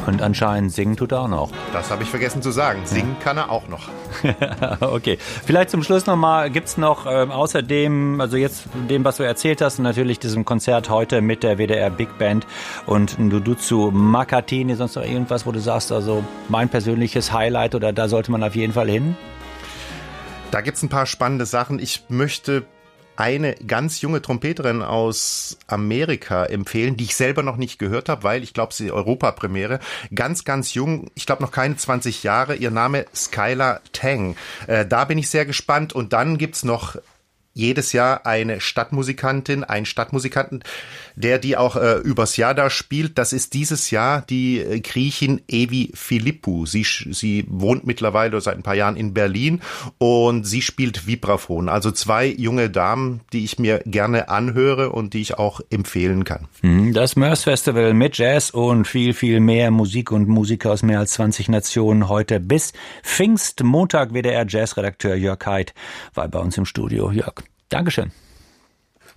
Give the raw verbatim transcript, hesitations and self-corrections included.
Und anscheinend singen tut er auch noch. Das habe ich vergessen zu sagen. Singen ja. kann er auch noch. Okay. Vielleicht zum Schluss nochmal, gibt's noch äh, außerdem, also jetzt dem, was du erzählt hast, und natürlich diesem Konzert heute mit der W D R Big Band und Duduzu Makatini, sonst noch irgendwas, wo du sagst, also mein persönliches Highlight oder da sollte man auf jeden Fall hin? Da gibt's ein paar spannende Sachen. Ich möchte eine ganz junge Trompeterin aus Amerika empfehlen, die ich selber noch nicht gehört habe, weil ich glaube, sie ist Europapremiere. Ganz, ganz jung, ich glaube noch keine zwanzig Jahre. Ihr Name Skylar Tang. Äh, da bin ich sehr gespannt. Und dann gibt's noch jedes Jahr eine Stadtmusikantin, einen Stadtmusikanten, der die auch äh, übers Jahr da spielt. Das ist dieses Jahr die äh, Griechin Evi Philippou. Sie, sie wohnt mittlerweile seit ein paar Jahren in Berlin und sie spielt Vibraphon. Also zwei junge Damen, die ich mir gerne anhöre und die ich auch empfehlen kann. Das Mörs Festival mit Jazz und viel, viel mehr Musik und Musiker aus mehr als zwanzig Nationen heute bis Pfingstmontag. W D R Jazzredakteur Jörg Heid war bei uns im Studio. Jörg, Dankeschön.